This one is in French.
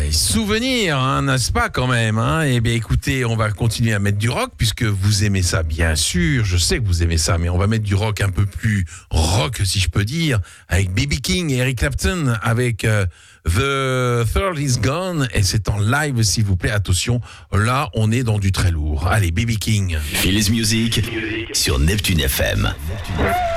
Souvenirs, hein, n'est-ce pas quand même, hein. Eh bien écoutez, on va continuer à mettre du rock puisque vous aimez ça, bien sûr. Je sais que vous aimez ça, mais on va mettre du rock un peu plus rock, si je peux dire, avec B.B. King et Eric Clapton, avec The Third Is Gone, et c'est en live, s'il vous plaît. Attention, là, on est dans du très lourd. Allez, B.B. King. Phili's Music sur Neptune FM.